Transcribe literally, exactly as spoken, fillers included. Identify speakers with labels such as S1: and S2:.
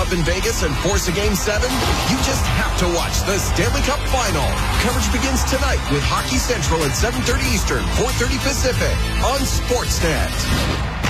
S1: up in Vegas and force a Game seven? You just have to watch the Stanley Cup Final. Coverage begins tonight with Hockey Central at seven thirty Eastern, four thirty Pacific on Sportsnet.